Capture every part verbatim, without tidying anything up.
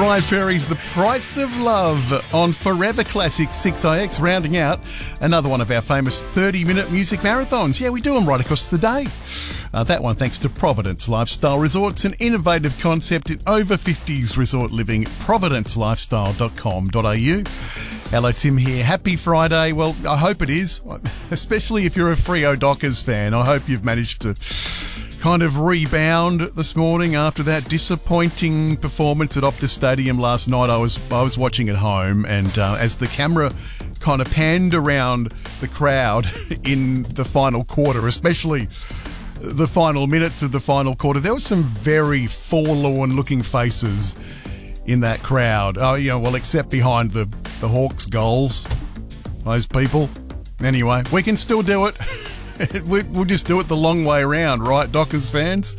Brian Ferry's The Price of Love on Forever Classic six I X, rounding out another one of our famous thirty-minute music marathons. Yeah, we do them right across the day. Uh, that one thanks to Providence Lifestyle Resorts, an innovative concept in over fifties resort living, providence lifestyle dot com dot a u. Hello, Tim here. Happy Friday. Well, I hope it is, especially if you're a Freo Dockers fan. I hope you've managed to kind of rebound this morning after that disappointing performance at Optus Stadium last night. I was I was watching at home, and uh, as the camera kind of panned around the crowd in the final quarter, especially the final minutes of the final quarter, there were some very forlorn-looking faces in that crowd. Oh, you know, well, except behind the, the Hawks goals, those people. Anyway, we can still do it. We'll just do it the long way around, right, Dockers fans?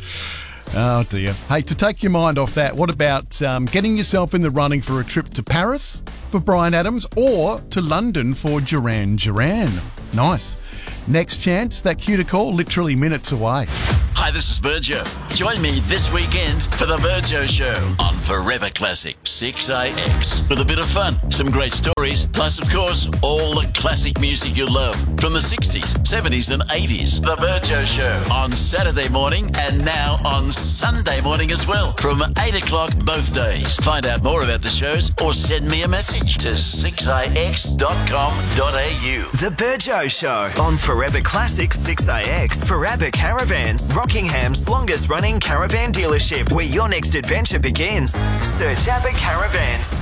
Oh, dear. Hey, to take your mind off that, what about um, getting yourself in the running for a trip to Paris for Bryan Adams or to London for Duran Duran? Nice. Next chance, that cue to call, literally minutes away. Hi, this is Virgio. Join me this weekend for the Virgio Show on Forever Classic six I X. With a bit of fun, some great stories, plus, of course, all the classic music you love from the sixties, seventies and eighties. The Virgio Show on Saturday morning and now on Sunday morning as well from eight o'clock both days. Find out more about the shows or send me a message to six i x dot com dot a u. The Virgio Show on Forever Classic six I X for ABBA Caravans, Rockingham's longest running caravan dealership, where your next adventure begins. Search ABBA Caravans.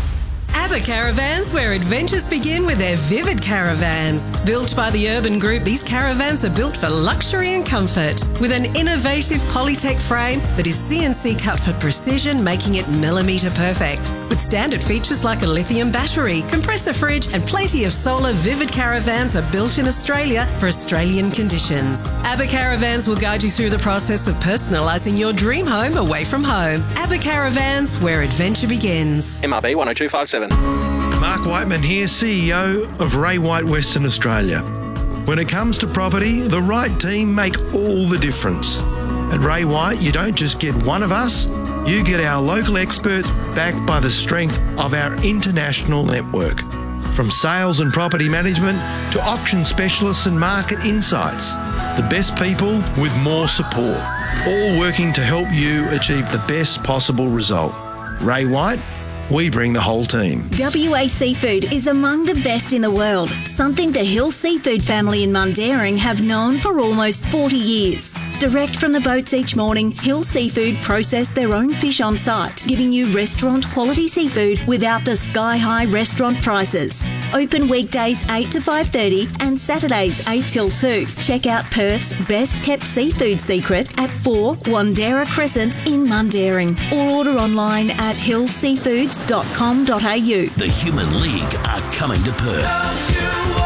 ABBA Caravans, where adventures begin with their vivid caravans. Built by the Urban Group, these caravans are built for luxury and comfort. With an innovative Polytech frame that is C N C cut for precision, making it millimetre perfect. With standard features like a lithium battery, compressor fridge and plenty of solar, Vivid Caravans are built in Australia for Australian conditions. ABBA Caravans will guide you through the process of personalising your dream home away from home. ABBA Caravans, where adventure begins. M R B one oh two five seven. Mark Whiteman here, C E O of Ray White Western Australia. When it comes to property, the right team make all the difference. At Ray White, you don't just get one of us, you get our local experts backed by the strength of our international network. From sales and property management to auction specialists and market insights, the best people with more support, all working to help you achieve the best possible result. Ray White, we bring the whole team. W A Seafood is among the best in the world, something the Hill Seafood family in Mundaring have known for almost forty years. Direct from the boats each morning, Hill Seafood process their own fish on site, giving you restaurant quality seafood without the sky-high restaurant prices. Open weekdays eight to five thirty and Saturdays eight till two. Check out Perth's best-kept seafood secret at four Wandera Crescent in Mundaring, or order online at hill seafoods dot com dot a u. The Human League are coming to Perth.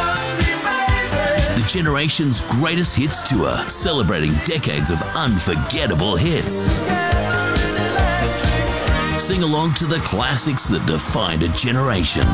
The Generation's Greatest Hits Tour, celebrating decades of unforgettable hits. Sing along to the classics that defined a generation.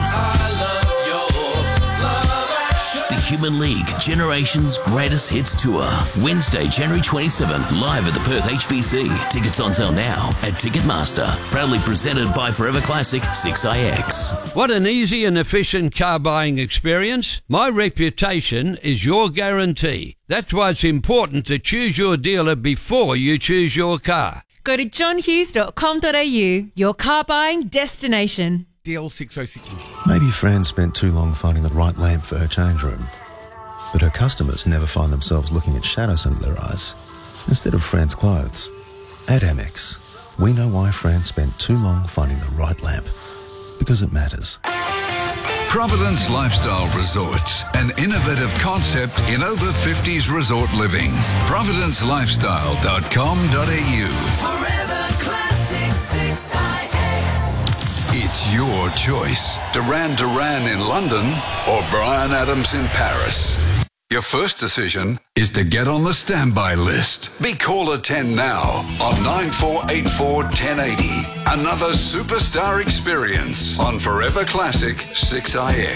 The Human League Generation's Greatest Hits Tour, Wednesday, January twenty-seventh, live at the Perth H B C. Tickets on sale now at Ticketmaster. Proudly presented by Forever Classic six I X. What an easy and efficient car buying experience. My reputation is your guarantee. That's why it's important to choose your dealer before you choose your car. Go to john hughes dot com dot a u, your car buying destination. D L six oh six. Maybe Fran spent too long finding the right lamp for her change room, but her customers never find themselves looking at shadows under their eyes instead of Fran's clothes. At Amex, we know why Fran spent too long finding the right lamp, because it matters. Providence Lifestyle Resorts, an innovative concept in over fifties resort living. providence lifestyle dot com dot a u. Forever Classic six I X. It's your choice. Duran Duran in London or Bryan Adams in Paris. Your first decision is to get on the standby list. Be caller ten now on nine four eight four, one oh eight oh. Another superstar experience on Forever Classic six I X.